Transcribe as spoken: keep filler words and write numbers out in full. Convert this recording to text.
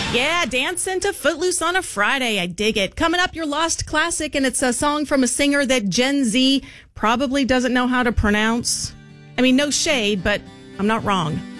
Yeah, dancing to Footloose on a Friday. I dig it. Coming up, your lost classic, and it's a song from a singer that Gen Z probably doesn't know how to pronounce. I mean, no shade, but I'm not wrong.